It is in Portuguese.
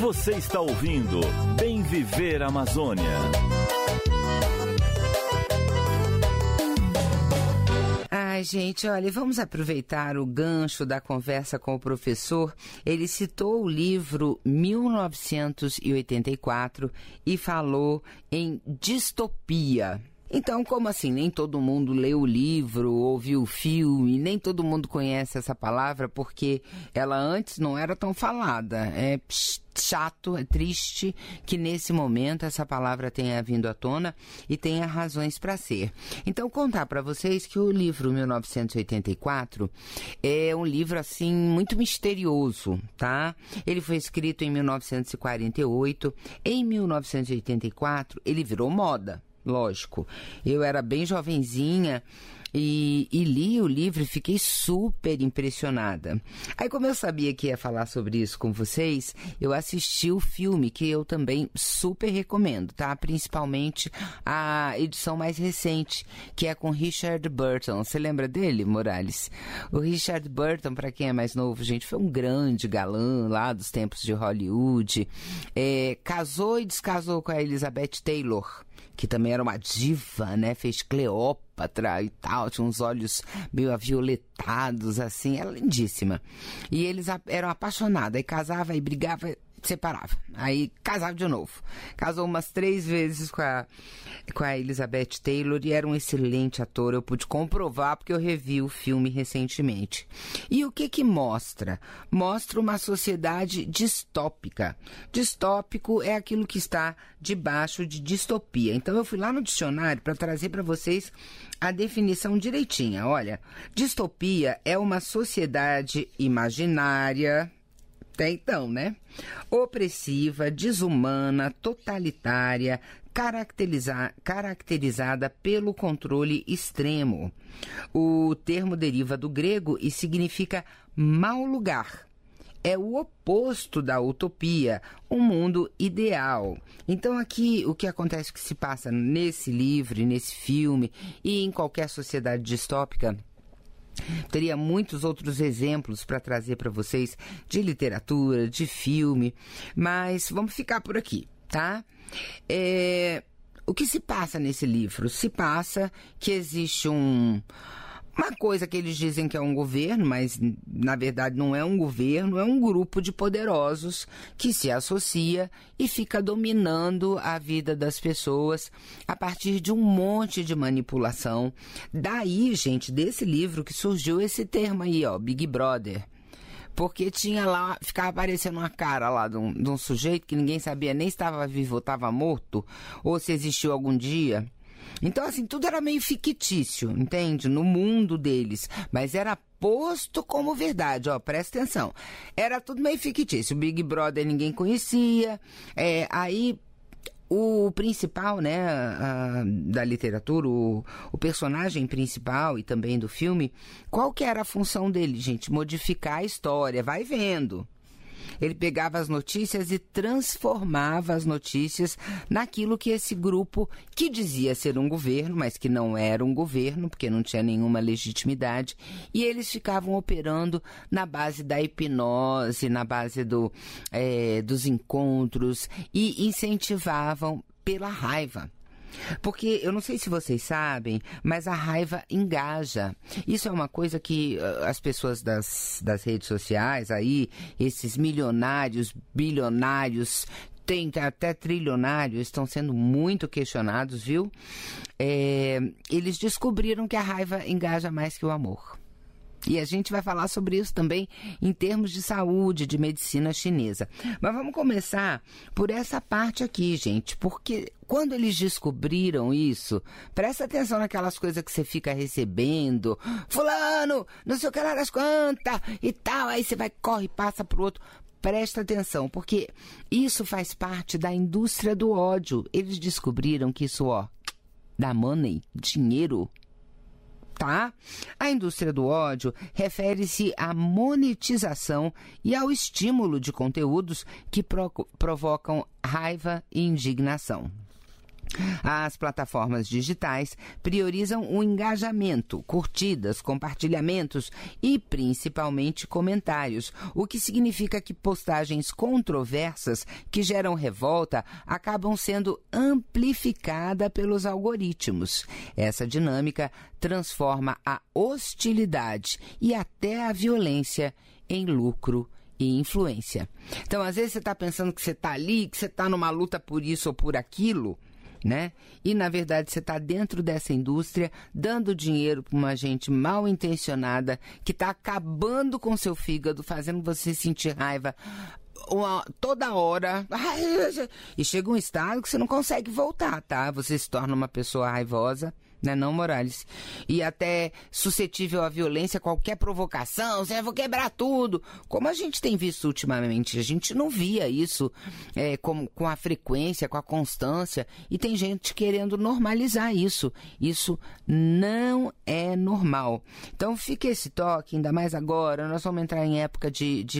Você está ouvindo Bem Viver Amazônia. Ai, gente, olha, vamos aproveitar o gancho da conversa com o professor. Ele citou o livro 1984 e falou em distopia. Então, como assim? Nem todo mundo leu o livro, ouviu o filme, nem todo mundo conhece essa palavra, porque ela antes não era tão falada. É chato, é triste que nesse momento essa palavra tenha vindo à tona e tenha razões para ser. Então, contar para vocês que o livro 1984 é um livro, assim, muito misterioso, tá? Ele foi escrito em 1948. Em 1984, ele virou moda. Lógico, eu era bem jovenzinha e li o livro e fiquei super impressionada. Aí, como eu sabia que ia falar sobre isso com vocês, eu assisti o filme, que eu também super recomendo, tá? Principalmente a edição mais recente, que é com Richard Burton. Você lembra dele, Morales? O Richard Burton, para quem é mais novo, gente, foi um grande galã lá dos tempos de Hollywood. Casou e descasou com a Elizabeth Taylor, que também era uma diva, né? Fez Cleópatra e tal, tinha uns olhos meio avioletados, assim, era lindíssima. E eles eram apaixonados, aí casava e brigava, separava. Aí casava de novo. Casou umas 3 vezes com a Elizabeth Taylor e era um excelente ator. Eu pude comprovar porque eu revi o filme recentemente. E o que mostra? Mostra uma sociedade distópica. Distópico é aquilo que está debaixo de distopia. Então eu fui lá no dicionário para trazer para vocês a definição direitinha. Olha, distopia é uma sociedade imaginária, até então, né? Opressiva, desumana, totalitária, caracterizada pelo controle extremo. O termo deriva do grego e significa mau lugar. É o oposto da utopia, um mundo ideal. Então aqui o que acontece, que se passa nesse livro, nesse filme e em qualquer sociedade distópica, teria muitos outros exemplos para trazer para vocês de literatura, de filme, mas vamos ficar por aqui, tá? O que se passa nesse livro? Se passa que existe uma coisa que eles dizem que é um governo, mas na verdade não é um governo, é um grupo de poderosos que se associa e fica dominando a vida das pessoas a partir de um monte de manipulação. Daí, gente, desse livro que surgiu esse termo aí, ó, Big Brother. Porque tinha lá, ficava aparecendo uma cara lá de um sujeito que ninguém sabia nem se estava vivo ou estava morto, ou se existiu algum dia. Então, assim, tudo era meio fictício, entende? No mundo deles. Mas era posto como verdade, ó, presta atenção. Era tudo meio fictício. O Big Brother ninguém conhecia. Aí, o principal, né, da literatura, o personagem principal e também do filme, qual que era a função dele, gente? Modificar a história, vai vendo. Ele pegava as notícias e transformava as notícias naquilo que esse grupo, que dizia ser um governo, mas que não era um governo, porque não tinha nenhuma legitimidade, e eles ficavam operando na base da hipnose, na base dos encontros, e incentivavam pela raiva. Porque, eu não sei se vocês sabem, mas a raiva engaja. Isso é uma coisa que as pessoas das redes sociais aí, esses milionários, bilionários, tem até trilionários, estão sendo muito questionados, viu? Eles descobriram que a raiva engaja mais que o amor. E a gente vai falar sobre isso também em termos de saúde, de medicina chinesa. Mas vamos começar por essa parte aqui, gente, porque quando eles descobriram isso, presta atenção naquelas coisas que você fica recebendo, fulano, não sei o que lá das quantas e tal, aí você vai, corre, passa pro outro. Presta atenção, porque isso faz parte da indústria do ódio. Eles descobriram que isso, ó, dá money, dinheiro. Tá? A indústria do ódio refere-se à monetização e ao estímulo de conteúdos que provocam raiva e indignação. As plataformas digitais priorizam o engajamento, curtidas, compartilhamentos e, principalmente, comentários, o que significa que postagens controversas que geram revolta acabam sendo amplificadas pelos algoritmos. Essa dinâmica transforma a hostilidade e até a violência em lucro e influência. Então, às vezes você está pensando que você está ali, que você está numa luta por isso ou por aquilo, né? E, na verdade, você está dentro dessa indústria, dando dinheiro para uma gente mal intencionada que está acabando com seu fígado, fazendo você sentir raiva toda hora. E chega um estado que você não consegue voltar, tá? Você se torna uma pessoa raivosa, né, não, Morales? E até suscetível à violência, qualquer provocação, você vou quebrar tudo. Como a gente tem visto ultimamente, a gente não via isso com a frequência, com a constância, e tem gente querendo normalizar isso. Isso não é normal. Então fica esse toque, ainda mais agora, nós vamos entrar em época de